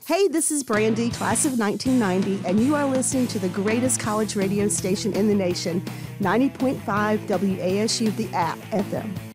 Hey, this is Brandy, class of 1990, and you are listening to the greatest college radio station in the nation, 90.5 WASU, the app FM.